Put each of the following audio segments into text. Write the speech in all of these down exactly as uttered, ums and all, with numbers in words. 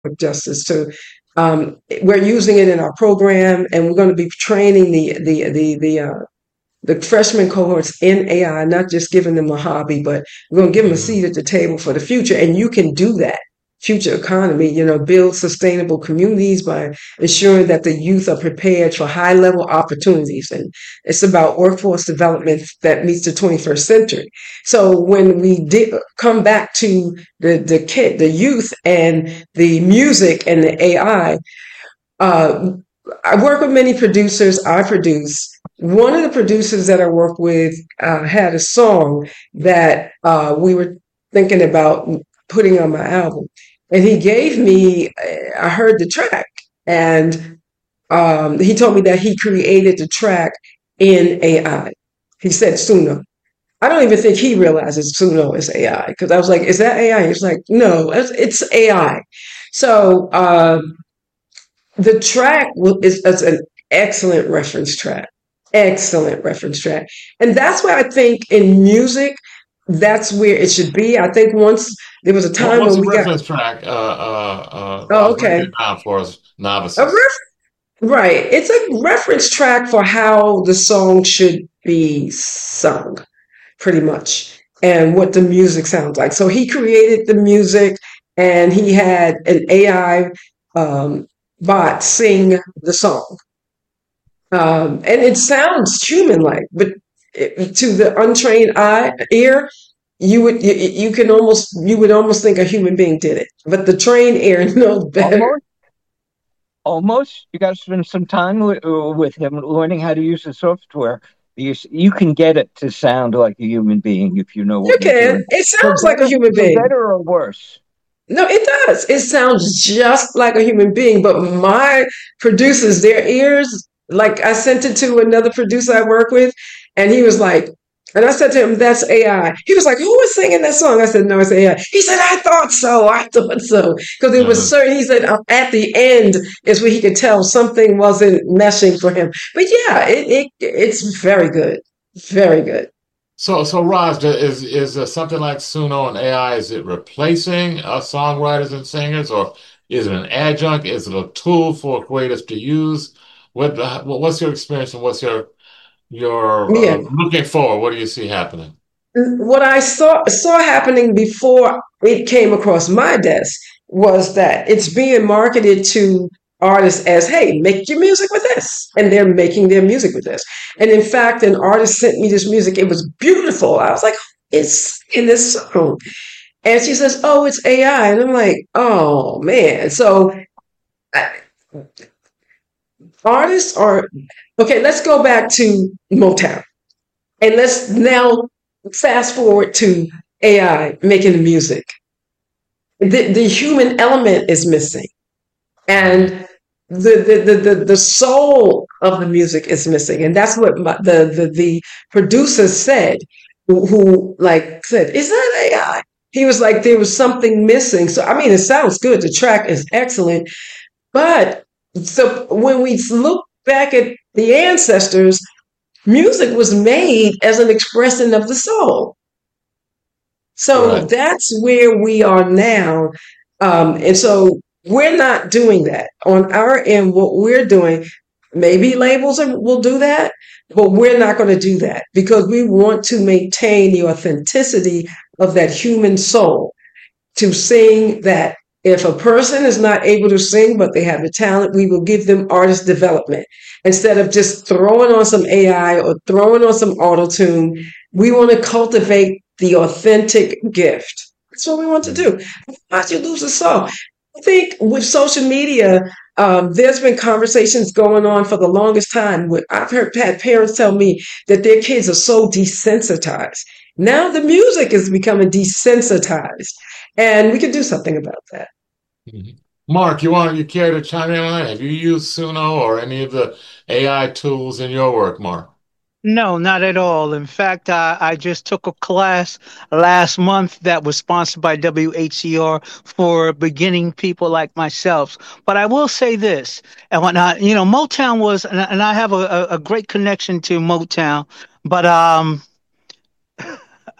justice to um, we're using it in our program, and we're going to be training the the the the uh, the freshman cohorts in A I, not just giving them a hobby, but we're going to give them a Mhm. seat at the table for the future. And you can do that. Future economy, you know, build sustainable communities by ensuring that the youth are prepared for high level opportunities. And it's about workforce development that meets the twenty-first century. So when we di- come back to the, the kid, the youth and the music and the A I, uh, I work with many producers. I produce. One of the producers that I work with uh, had a song that uh, we were thinking about putting on my album, and he gave me. I heard the track, and um, he told me that he created the track in A I. He said Suno. I don't even think he realizes Suno is A I because I was like, "Is that A I?" He's like, "No, it's, it's A I." So. Um, the track is, is an excellent reference track. Excellent reference track. And that's where I think in music, that's where it should be. I think once there was a What, time what's when the we got, reference track? Uh, uh, uh, oh, Ross, break okay. it down for us A novices. ref, right. It's a reference track for how the song should be sung, pretty much, and what the music sounds like. So he created the music and he had an A I um, bot sing the song. Um, and it sounds human-like, but it, to the untrained eye ear, you would you, you can almost you would almost think a human being did it, but the trained ear knows better. Almost, almost. You got to spend some time with, with him learning how to use the software. You, you can get it to sound like a human being if you know You what you're can. doing. It For sounds like a better, human for being. better or worse. No, it does. It sounds just like a human being, but my producers, their ears, like I sent it to another producer I work with, and he was like, and I said to him, that's A I. He was like, who was singing that song? I said, no, it's A I. He said, I thought so. I thought so. Because it was Uh, certain, he said, uh, at the end is where he could tell something wasn't meshing for him. But yeah, it, it it's very good. Very good. so, so Ross, is is uh, something like Suno and A I? Is it replacing uh, songwriters and singers, or is it an adjunct? Is it a tool for creators to use? What uh, what's your experience and what's your your uh, Yeah. looking forward? What do you see happening? What I saw saw happening before it came across my desk was that it's being marketed to artists as, hey, make your music with this. And they're making their music with this. And in fact, an artist sent me this music. It was beautiful. I was like, it's in this song. And she says, oh, it's A I. And I'm like, oh, man. So I, artists are, okay, let's go back to Motown. And let's now fast forward to A I making the music. The, the human element is missing. Mhm. And the, the, the, the, the soul of the music is missing. And that's what my, the, the, the producer said, who, who like said, is that A I? He was like, there was something missing. So, I mean, it sounds good. The track is excellent. But so when we look back at the ancestors, music was made as an expression of the soul. So Right. that's where we are now. Um, and so we're not doing that on our end. What we're doing, maybe labels are, will do that, but we're not going to do that because we want to maintain the authenticity of that human soul to sing that. If a person is not able to sing, but they have the talent, we will give them artist development instead of just throwing on some A I or throwing on some auto tune. We want to cultivate the authentic gift. That's what we want to do. Why'd you lose a soul? I think with social media, um, there's been conversations going on for the longest time. With, I've heard had parents tell me that their kids are so desensitized. Now the music is becoming desensitized, and we can do something about that. Mhm. Mark, you want you care to chime in on that? Have you used Suno or any of the A I tools in your work, Mark? No, not at all. In fact, I, I just took a class last month that was sponsored by W H C R for beginning people like myself. But I will say this, and when I, you know, Motown was, and I, and I have a, a, a great connection to Motown, but um,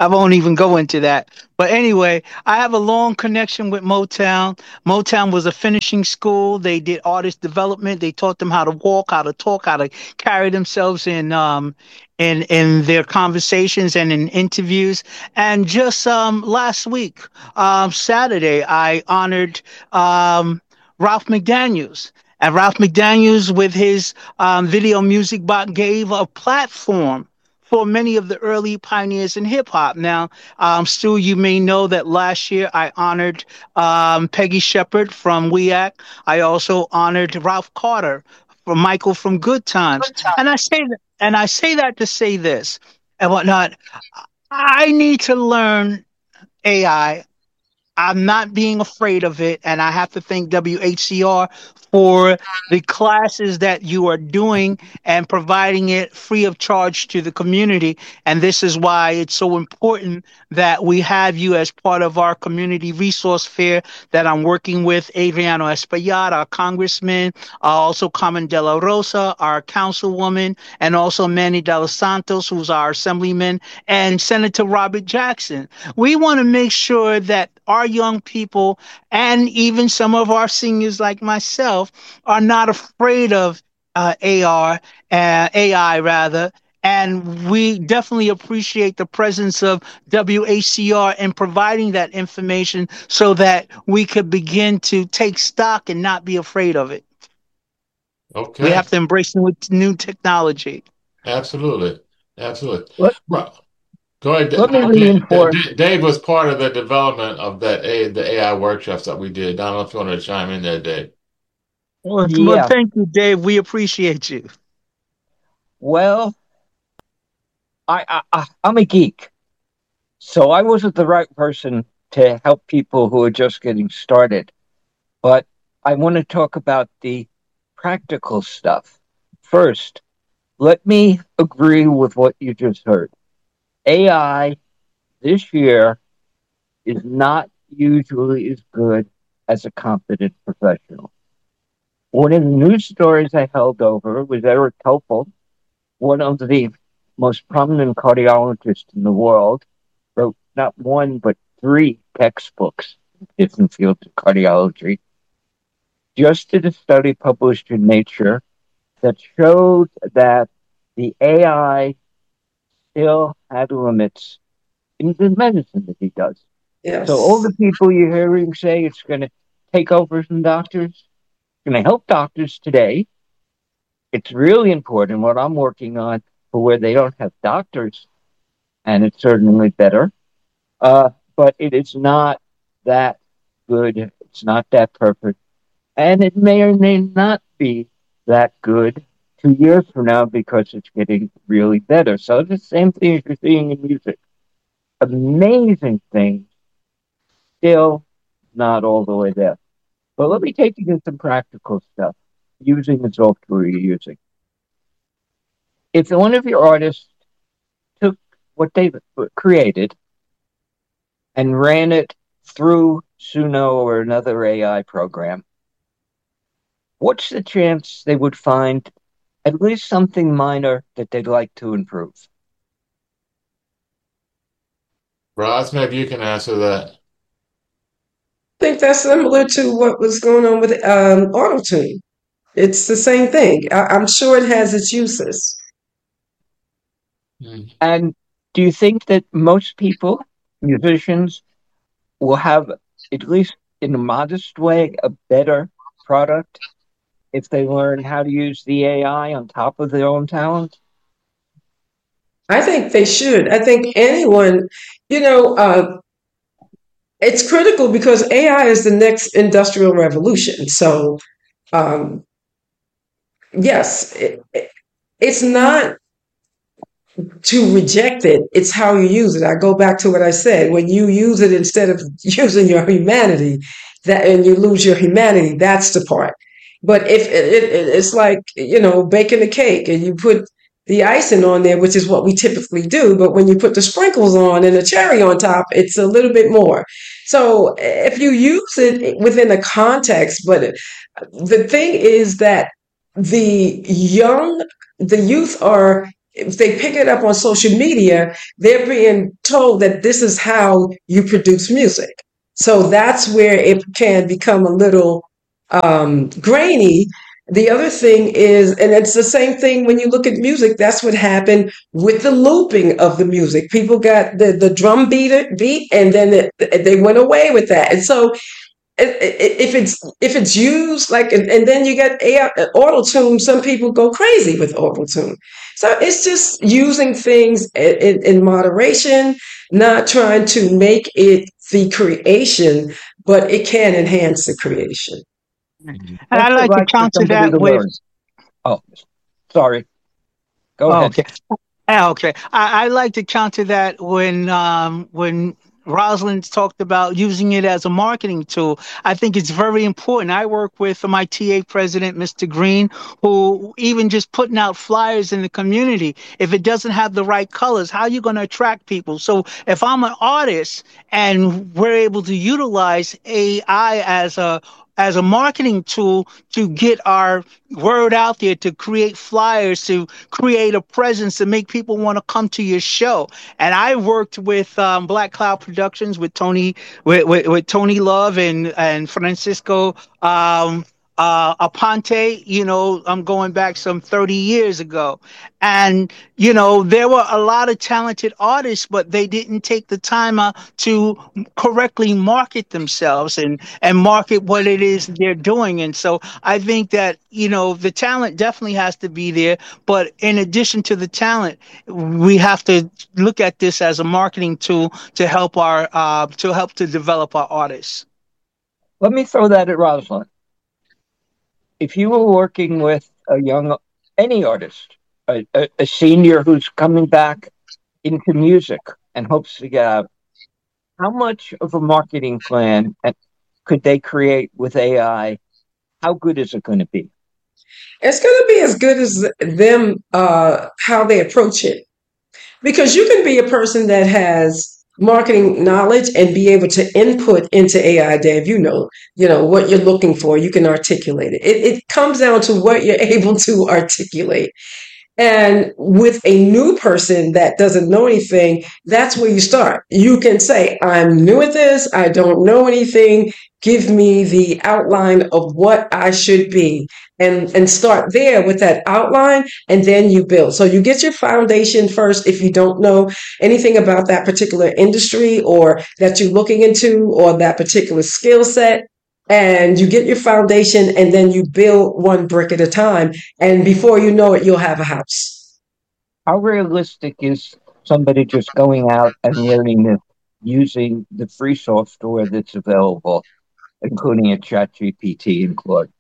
I won't even go into that. But anyway, I have a long connection with Motown. Motown was a finishing school. They did artist development. They taught them how to walk, how to talk, how to carry themselves in um in in their conversations and in interviews. And just um last week, um Saturday, I honored um Ralph McDaniels. And Ralph McDaniels, with his um, Video Music Box, gave a platform for many of the early pioneers in hip hop. Now, um, Stu, you may know that last year I honored um, Peggy Shepard from W E A C. I also honored Ralph Carter from Michael from Good Times. And I say that, and I say that to say this and whatnot. I need to learn A I. I'm not being afraid of it, and I have to thank W H C R for the classes that you are doing and providing it free of charge to the community. And this is why it's so important that we have you as part of our community resource fair that I'm working with Adriano Espaillat, our congressman, uh, also Carmen De La Rosa, our councilwoman, and also Manny De Los Santos, who's our assemblyman, and Senator Robert Jackson. We want to make sure that our young people and even some of our seniors like myself are not afraid of uh, A R, uh, A I rather, and we definitely appreciate the presence of W H C R in providing that information so that we could begin to take stock and not be afraid of it. Okay. We have to embrace new, new technology. Absolutely. Absolutely. Let, Right. Go ahead. let me Uh, reinforce. Dave, Dave was part of the development of that A, the A I workshops that we did. I don't know if you want to chime in there, Dave. Well, Yeah. well, thank you, Dave. We appreciate you. Well, I, I, I I'm a geek, so I wasn't the right person to help people who are just getting started. But I want to talk about the practical stuff. First, let me agree with what you just heard. A I this year is not usually as good as a competent professional. One of the news stories I held over was Eric Topol, one of the most prominent cardiologists in the world, wrote not one but three textbooks in different fields of cardiology, just did a study published in Nature that showed that the A I still had limits in the medicine that he does. Yes. So all the people you're hearing say it's going to take over from doctors, it's going to help doctors today. It's really important what I'm working on for where they don't have doctors, and it's certainly better. Uh, but it is not that good. It's not that perfect. And it may or may not be that good two years from now because it's getting really better. So the same thing as you're seeing in music. Amazing things, still not all the way there. But let me take you to some practical stuff using the software you're using. If one of your artists took what they've created and ran it through Suno or another A I program, what's the chance they would find at least something minor that they'd like to improve? Ross, maybe you can answer that. I think that's similar to what was going on with um, AutoTune. It's the same thing. I, I'm sure it has its uses. Mm. And do you think that most people, musicians, will have, at least in a modest way, a better product if they learn how to use the A I on top of their own talent? I think they should. I think anyone, you know, uh, it's critical because A I is the next industrial revolution. So, um, yes, it, it, it's not to reject it, it's how you use it. I go back to what I said. When you use it instead of using your humanity, that and you lose your humanity, that's the part. But if it, it, it's like, you know, baking a cake and you put the icing on there, which is what we typically do, but when you put the sprinkles on and the cherry on top, it's a little bit more. So if you use it within a context, but the thing is that the young, the youth are if they pick it up on social media, they're being told that this is how you produce music. So that's where it can become a little um, grainy. The other thing is, and it's the same thing when you look at music, that's what happened with the looping of the music. People got the, the drum beat, beat and then it, they went away with that. And so if it's if it's used like, and, and then you get auto tune, some people go crazy with auto tune. So it's just using things in, in moderation, not trying to make it the creation, but it can enhance the creation. And I like to counter that with. Oh, sorry. Go oh, ahead. Okay. Okay. I, I like to counter that when um, when. Rosalind talked about using it as a marketing tool. I think it's very important. I work with my T A president, Mister Green, who even just putting out flyers in the community, if it doesn't have the right colors, how are you going to attract people? So if I'm an artist and we're able to utilize A I as a as a marketing tool to get our word out there, to create flyers, to create a presence, to make people want to come to your show. And I worked with um, Black Cloud Productions with Tony, with, with, with Tony Love and and Francisco um, uh, Aponte. You know, I'm going back some thirty years ago, and you know there were a lot of talented artists, but they didn't take the time out to correctly market themselves and and market what it is they're doing. And so I think that you know the talent definitely has to be there, but in addition to the talent, we have to look at this as a marketing tool to help our uh, to help to develop our artists. Let me throw that at Rosalind. If you were working with a young, any artist, a, a, a senior who's coming back into music and hopes to get out, how much of a marketing plan could they create with A I? How good is it going to be? It's going to be as good as them, uh, how they approach it. Because you can be a person that has marketing knowledge and be able to input into A I, Dave, you know, you know, what you're looking for, you can articulate it. It, it comes down to what you're able to articulate. And with a new person that doesn't know anything, that's where you start. You can say, I'm new at this. I don't know anything. Give me the outline of what I should be, and, and start there with that outline, and then you build. So you get your foundation first if you don't know anything about that particular industry or that you're looking into or that particular skill set. And you get your foundation and then you build one brick at a time. And before you know it, you'll have a house. How realistic is somebody just going out and learning this using the free software that's available, including a ChatGPT and Claude?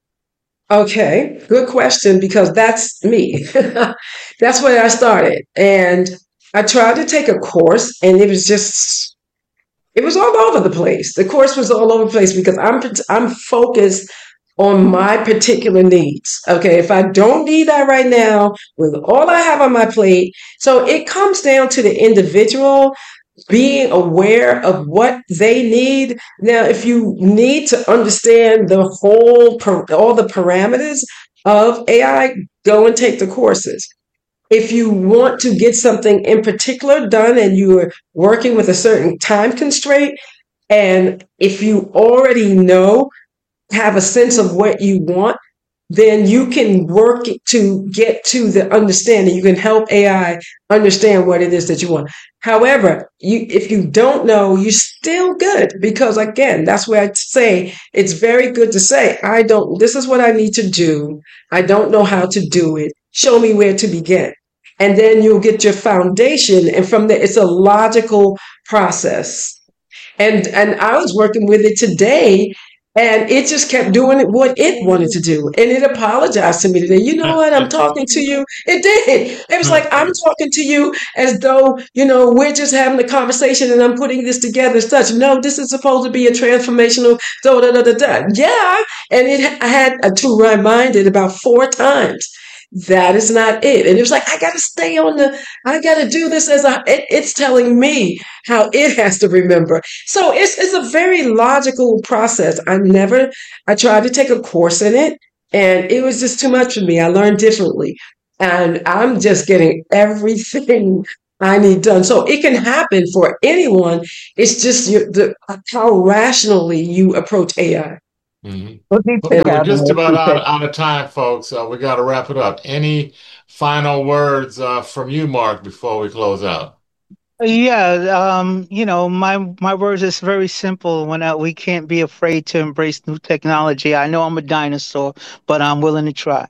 Okay, good question, because that's me. That's where I started. And I tried to take a course and it was just... It was all over the place. The course was all over the place because I'm I'm focused on my particular needs. Okay, if I don't need that right now, with all I have on my plate, so it comes down to the individual being aware of what they need. Now, if you need to understand the whole, all the parameters of A I, go and take the courses. If you want to get something in particular done and you are working with a certain time constraint, and if you already know, have a sense of what you want, then you can work to get to the understanding. You can help A I understand what it is that you want. However, you, if you don't know, you're still good, because again, that's where I say it's very good to say, I don't, this is what I need to do. I don't know how to do it. Show me where to begin. And then you'll get your foundation. And from there, it's a logical process. And, and I was working with it today, and it just kept doing what it wanted to do. And it apologized to me today. You know what? I'm talking to you. It did. It was like, I'm talking to you as though, you know, we're just having a conversation and I'm putting this together as such. No, this is supposed to be a transformational, da, da, da, da, da. Yeah. And it, I had to remind it about four times. That is not it. And it was like, I got to stay on the, I got to do this as a, it, it's telling me how it has to remember. So it's, it's a very logical process. I never, I tried to take a course in it and it was just too much for me. I learned differently. and I'm just getting everything I need done. So it can happen for anyone. It's just your, the, how rationally you approach A I. Mhm. Looking for Okay, we're And just Adam, about she out, said, out of time, folks. Uh, we got to wrap it up. Any final words uh, from you, Mark, before we close out? Yeah, um, you know, my my words is very simple. When I, we can't be afraid to embrace new technology. I know I'm a dinosaur, but I'm willing to try.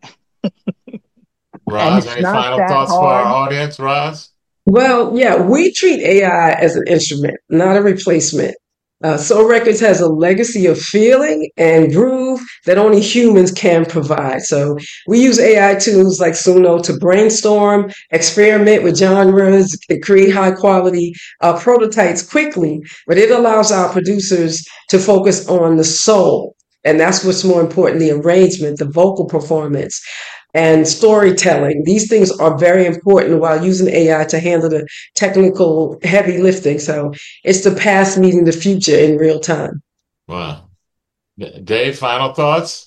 and Roz, it's any not final that thoughts for our hard. audience, Roz? well, yeah, we treat A I as an instrument, not a replacement. Uh, Soul Records has a legacy of feeling and groove that only humans can provide. So we use A I tools like Suno to brainstorm, experiment with genres, and create high quality uh, prototypes quickly, but it allows our producers to focus on the soul. And that's what's more important, the arrangement, the vocal performance, and storytelling. These things are very important while using A I to handle the technical heavy lifting. So it's the past meeting the future in real time. Wow. D- Dave, final thoughts?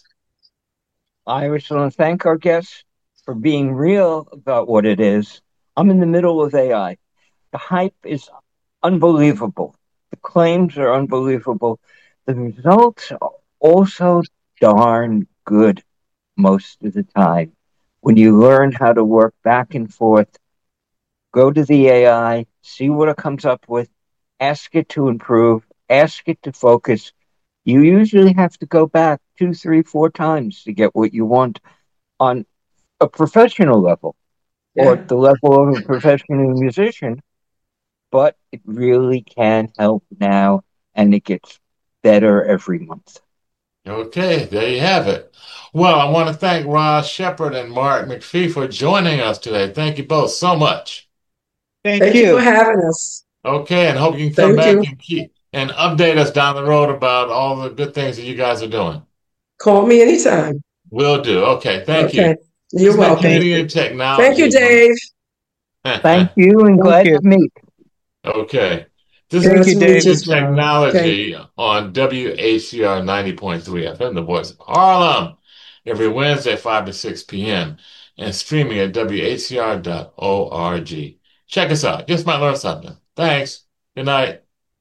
I just want to thank our guests for being real about what it is. I'm in the middle of A I. The hype is unbelievable. The claims are unbelievable. The results are also darn good most of the time. When you learn how to work back and forth, go to the A I, see what it comes up with, ask it to improve, ask it to focus. You usually have to go back two, three, four times to get what you want on a professional level or Yeah. at the level of a professional musician, but it really can help now and it gets better every month. Okay, there you have it. Well, I want to thank Roz Shepherd and Mark McPhee for joining us today. Thank you both so much. Thank Thank you for you. having us. Okay, and hope you can come Thank back you. and keep and update us down the road about all the good things that you guys are doing. Call me anytime. Will do. Okay, thank you. Okay. This You're has been welcome. Thank Community you. and Thank you, Technology on. Dave. Thank you and Thank glad to you. meet. Okay. This has Thank Nice been you, to meet you Community David. and as well. Okay. Technology on W H C R ninety point three F M, the voice of Harlem, every Wednesday, five to six p m, and streaming at W H C R dot org. Check us out. Just might learn something. Thanks. Good night.